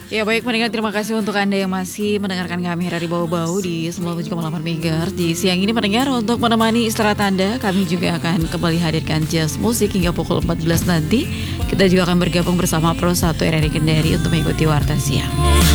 Ya baik pendengar, terima kasih untuk Anda yang masih mendengarkan kami dari bau-bau di 97,8 MHz di siang ini pendengar. Untuk menemani istirahat Anda, kami juga akan kembali hadirkan jazz musik hingga pukul 14 nanti. Kita juga akan bergabung bersama Pro 1 RRI Kendari untuk mengikuti Warta Siang.